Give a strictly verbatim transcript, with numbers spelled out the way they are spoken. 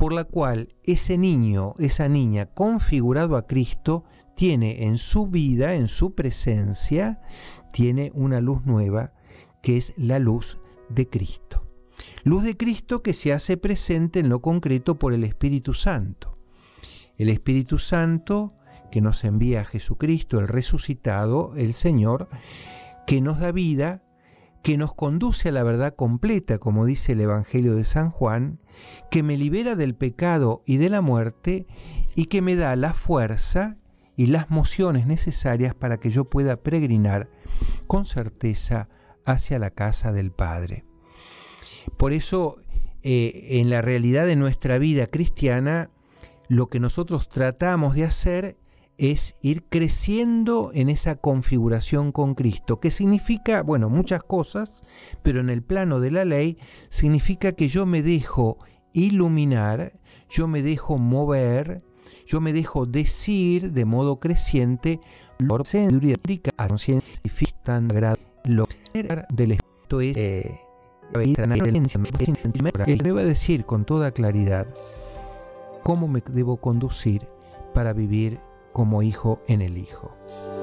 por la cual ese niño, esa niña configurado a Cristo, tiene en su vida, en su presencia, tiene una luz nueva, que es la luz de Cristo. Luz de Cristo que se hace presente en lo concreto por el Espíritu Santo. El Espíritu Santo que nos envía a Jesucristo, el resucitado, el Señor, que nos da vida, que nos conduce a la verdad completa, como dice el Evangelio de San Juan, que me libera del pecado y de la muerte y que me da la fuerza y las mociones necesarias para que yo pueda peregrinar con certeza hacia la casa del Padre. Por eso, eh, en la realidad de nuestra vida cristiana, lo que nosotros tratamos de hacer es ir creciendo en esa configuración con Cristo, que significa, bueno, muchas cosas, pero en el plano de la ley significa que yo me dejo iluminar, yo me dejo mover, yo me dejo decir de modo creciente lo que a conciencia tan grado lo del Espíritu es eh, él me va a decir con toda claridad cómo me debo conducir para vivir como hijo en el Hijo.